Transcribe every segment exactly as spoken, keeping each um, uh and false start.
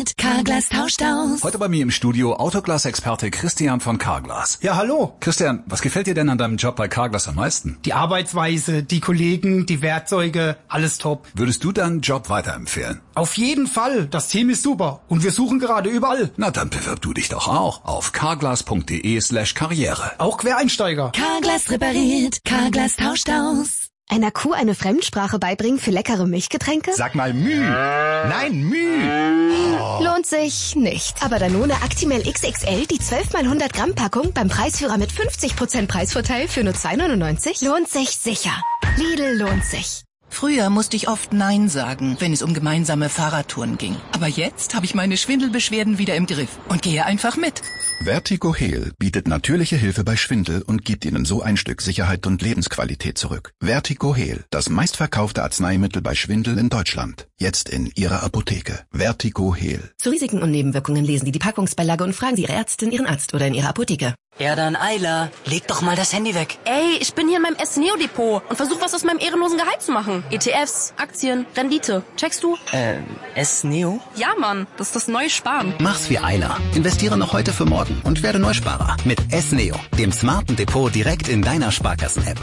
repariert, Carglass tauscht aus. Heute bei mir im Studio Autoglas-Experte Christian von Carglass. Ja, hallo. Christian, was gefällt dir denn an deinem Job bei Carglass am meisten? Die Arbeitsweise, die Kollegen, die Werkzeuge, alles top. Würdest du deinen Job weiterempfehlen? Auf jeden Fall. Das Team ist super. Und wir suchen gerade überall. Na, dann bewirb du dich doch auch auf carglass.de slash karriere. Auch Quereinsteiger. Carglass repariert, Carglass tauscht aus. Einer Kuh eine Fremdsprache beibringen für leckere Milchgetränke? Sag mal Müh. Nein, Müh. Oh. Lohnt sich nicht. Aber Danone Actimel X X L, die zwölf mal hundert Gramm Packung beim Preisführer mit fünfzig Prozent Preisvorteil für nur zwei neunundneunzig, lohnt sich sicher. Lidl lohnt sich. Früher musste ich oft Nein sagen, wenn es um gemeinsame Fahrradtouren ging. Aber jetzt habe ich meine Schwindelbeschwerden wieder im Griff und gehe einfach mit. Vertigo Heal bietet natürliche Hilfe bei Schwindel und gibt Ihnen so ein Stück Sicherheit und Lebensqualität zurück. Vertigo Heal, das meistverkaufte Arzneimittel bei Schwindel in Deutschland. Jetzt in Ihrer Apotheke. Vertigo Heal. Zu Risiken und Nebenwirkungen lesen Sie die Packungsbeilage und fragen Sie Ihre Ärztin, Ihren Arzt oder in Ihrer Apotheke. Ja, dann Eila, leg doch mal das Handy weg. Ey, ich bin hier in meinem S-Neo-Depot und versuche was aus meinem ehrenlosen Gehalt zu machen. E T Fs, Aktien, Rendite. Checkst du? Äh, S-Neo? Ja, Mann, das ist das neue Sparen. Mach's wie Eila. Investiere noch heute für morgen und werde Neusparer. Mit S-Neo, dem smarten Depot direkt in deiner Sparkassen-App.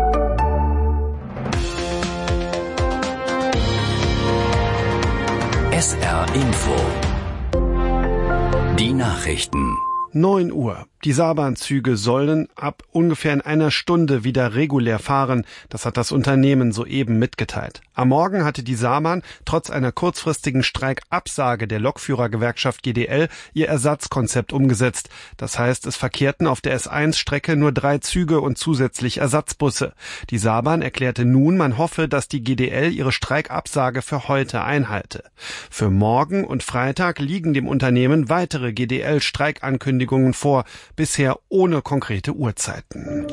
S R Info. Die Nachrichten. neun Uhr. Die Saarbahnzüge sollen ab ungefähr in einer Stunde wieder regulär fahren. Das hat das Unternehmen soeben mitgeteilt. Am Morgen hatte die Saarbahn trotz einer kurzfristigen Streikabsage der Lokführergewerkschaft G D L ihr Ersatzkonzept umgesetzt. Das heißt, es verkehrten auf der S eins Strecke nur drei Züge und zusätzlich Ersatzbusse. Die Saarbahn erklärte nun, man hoffe, dass die G D L ihre Streikabsage für heute einhalte. Für morgen und Freitag liegen dem Unternehmen weitere G D L-Streikankündigungen vor, bisher ohne konkrete Uhrzeiten.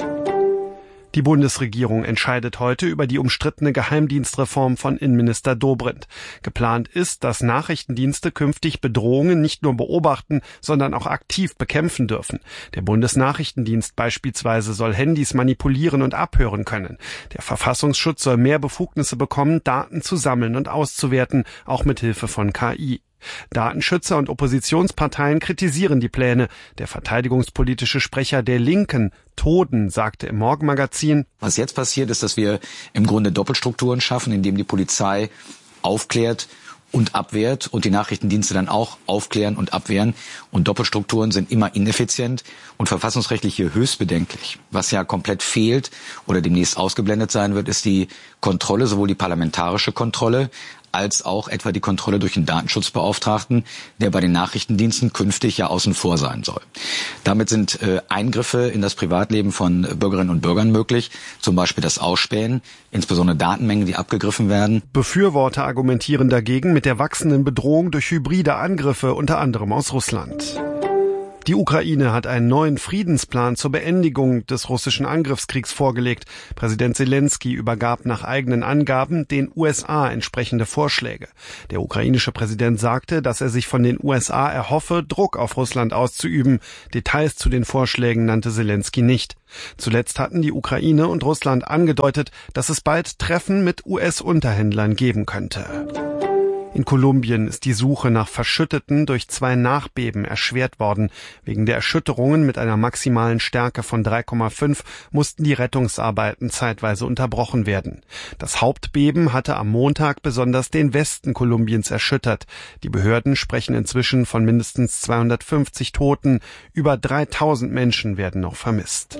Die Bundesregierung entscheidet heute über die umstrittene Geheimdienstreform von Innenminister Dobrindt. Geplant ist, dass Nachrichtendienste künftig Bedrohungen nicht nur beobachten, sondern auch aktiv bekämpfen dürfen. Der Bundesnachrichtendienst beispielsweise soll Handys manipulieren und abhören können. Der Verfassungsschutz soll mehr Befugnisse bekommen, Daten zu sammeln und auszuwerten, auch mit Hilfe von K I. Datenschützer und Oppositionsparteien kritisieren die Pläne. Der verteidigungspolitische Sprecher der Linken, Toden, sagte im Morgenmagazin: Was jetzt passiert, ist, dass wir im Grunde Doppelstrukturen schaffen, indem die Polizei aufklärt und abwehrt und die Nachrichtendienste dann auch aufklären und abwehren. Und Doppelstrukturen sind immer ineffizient und verfassungsrechtlich hier höchst bedenklich. Was ja komplett fehlt oder demnächst ausgeblendet sein wird, ist die Kontrolle, sowohl die parlamentarische Kontrolle als auch etwa die Kontrolle durch den Datenschutzbeauftragten, der bei den Nachrichtendiensten künftig ja außen vor sein soll. Damit sind äh, Eingriffe in das Privatleben von Bürgerinnen und Bürgern möglich, zum Beispiel das Ausspähen, insbesondere Datenmengen, die abgegriffen werden. Befürworter argumentieren dagegen mit der wachsenden Bedrohung durch hybride Angriffe, unter anderem aus Russland. Die Ukraine hat einen neuen Friedensplan zur Beendigung des russischen Angriffskriegs vorgelegt. Präsident Zelensky übergab nach eigenen Angaben den U S A entsprechende Vorschläge. Der ukrainische Präsident sagte, dass er sich von den U S A erhoffe, Druck auf Russland auszuüben. Details zu den Vorschlägen nannte Zelensky nicht. Zuletzt hatten die Ukraine und Russland angedeutet, dass es bald Treffen mit U S-Unterhändlern geben könnte. In Kolumbien ist die Suche nach Verschütteten durch zwei Nachbeben erschwert worden. Wegen der Erschütterungen mit einer maximalen Stärke von drei Komma fünf mussten die Rettungsarbeiten zeitweise unterbrochen werden. Das Hauptbeben hatte am Montag besonders den Westen Kolumbiens erschüttert. Die Behörden sprechen inzwischen von mindestens zweihundertfünfzig Toten. Über dreitausend Menschen werden noch vermisst.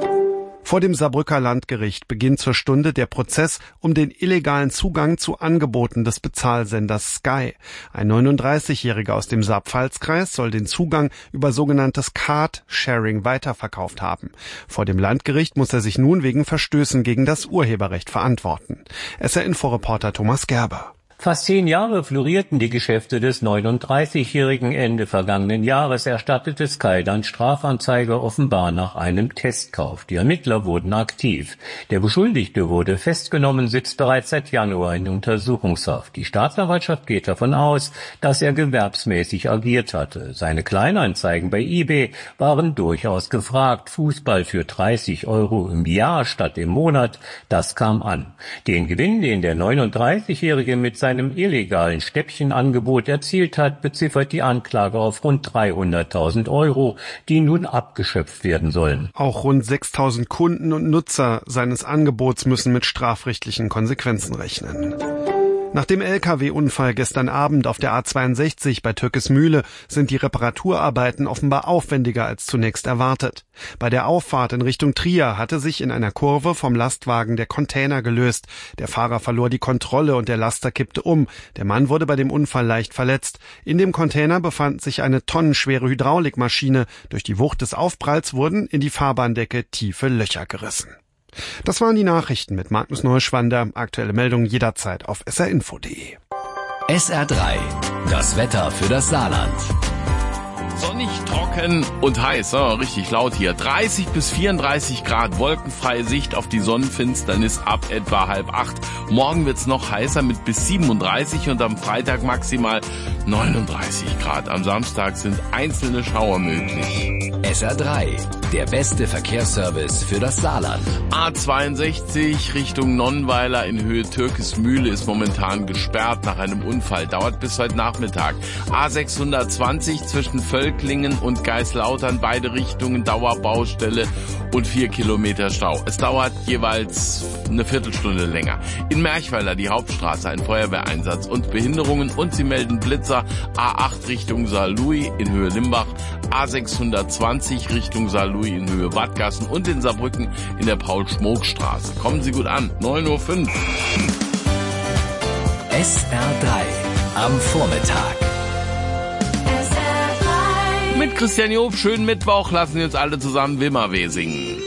Vor dem Saarbrücker Landgericht beginnt zur Stunde der Prozess um den illegalen Zugang zu Angeboten des Bezahlsenders Sky. Ein neununddreißigjähriger aus dem Saar-Pfalz-Kreis soll den Zugang über sogenanntes Card-Sharing weiterverkauft haben. Vor dem Landgericht muss er sich nun wegen Verstößen gegen das Urheberrecht verantworten. S R-Info-Reporter Thomas Gerber. Fast zehn Jahre florierten die Geschäfte des neununddreißigjährigen. Ende vergangenen Jahres erstattete Sky dann Strafanzeige offenbar nach einem Testkauf. Die Ermittler wurden aktiv. Der Beschuldigte wurde festgenommen, sitzt bereits seit Januar in Untersuchungshaft. Die Staatsanwaltschaft geht davon aus, dass er gewerbsmäßig agiert hatte. Seine Kleinanzeigen bei eBay waren durchaus gefragt. Fußball für dreißig Euro im Jahr statt im Monat, das kam an. Den Gewinn, den der neununddreißigjährige mit seinem seinem illegalen Stäbchenangebot erzielt hat, beziffert die Anklage auf rund dreihunderttausend Euro, die nun abgeschöpft werden sollen. Auch rund sechstausend Kunden und Nutzer seines Angebots müssen mit strafrechtlichen Konsequenzen rechnen. Nach dem L K W-Unfall gestern Abend auf der A zweiundsechzig bei Türkesmühle sind die Reparaturarbeiten offenbar aufwendiger als zunächst erwartet. Bei der Auffahrt in Richtung Trier hatte sich in einer Kurve vom Lastwagen der Container gelöst. Der Fahrer verlor die Kontrolle und der Laster kippte um. Der Mann wurde bei dem Unfall leicht verletzt. In dem Container befand sich eine tonnenschwere Hydraulikmaschine. Durch die Wucht des Aufpralls wurden in die Fahrbahndecke tiefe Löcher gerissen. Das waren die Nachrichten mit Magnus Neuschwander. Aktuelle Meldungen jederzeit auf s r info punkt d e. S R drei. Das Wetter für das Saarland. Sonnig, trocken und heiß, oh, richtig laut hier. dreißig bis vierunddreißig Grad, wolkenfreie Sicht auf die Sonnenfinsternis ab etwa halb acht. Morgen wird's noch heißer mit bis siebenunddreißig und am Freitag maximal neununddreißig Grad. Am Samstag sind einzelne Schauer möglich. S R drei, der beste Verkehrsservice für das Saarland. A zweiundsechzig Richtung Nonnweiler in Höhe Türkesmühle ist momentan gesperrt nach einem Unfall. Dauert bis heute Nachmittag. A sechshundertzwanzig zwischen Völklingen und Geislautern, beide Richtungen Dauerbaustelle und vier Kilometer Stau. Es dauert jeweils eine Viertelstunde länger. In Merchweiler die Hauptstraße, ein Feuerwehreinsatz und Behinderungen und sie melden Blitzer. A acht Richtung Saarlouis in Höhe Limbach, A sechshundertzwanzig Richtung Saarlouis in Höhe Wadgassen und in Saarbrücken in der Paul-Schmock-Straße. Kommen Sie gut an, neun Uhr fünf. S R drei am Vormittag. Mit Christian Job, schönen Mittwoch, lassen wir uns alle zusammen Wimmerweh singen.